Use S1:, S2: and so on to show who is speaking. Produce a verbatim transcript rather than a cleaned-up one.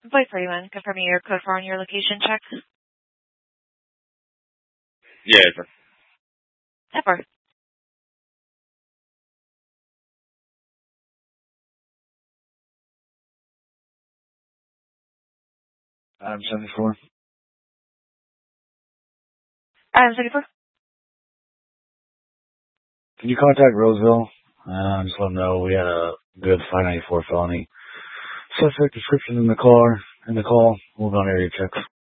S1: Voice Raymond, confirming your code for on your location check.
S2: Yeah, sir.
S1: Ever.
S3: I'm seventy-four.
S1: I'm seventy-four.
S3: Can you contact Roseville? Uh, just let them know we had a good five ninety-four felony suspect description in the car, in the call. Move on area checks.